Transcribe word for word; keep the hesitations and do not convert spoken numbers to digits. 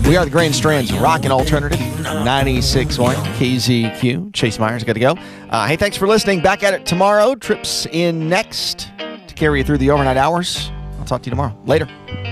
We are the Grand Strands Rock and Alternative, ninety-six point one K Z Q. Chase Myers, got to go. Uh, hey, thanks for listening. Back at it tomorrow. Trips in next to carry you through the overnight hours. I'll talk to you tomorrow. Later.